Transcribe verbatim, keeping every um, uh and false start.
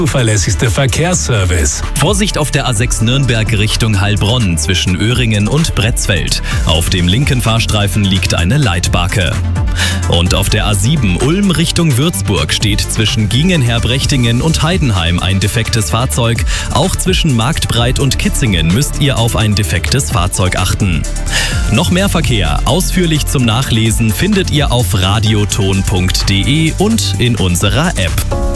zuverlässigste Verkehrsservice. Vorsicht auf der A sechs Nürnberg Richtung Heilbronn zwischen Öhringen und Bretzfeld. Auf dem linken Fahrstreifen liegt eine Leitbarke. Und auf der A sieben Ulm Richtung Würzburg steht zwischen Gingenherbrechtingen und Heidenheim ein defektes Fahrzeug. Auch zwischen Marktbreit und Kitzingen müsst ihr auf ein defektes Fahrzeug achten. Noch mehr Verkehr, ausführlich zum Nachlesen, findet ihr auf radioton punkt de und in unserer App.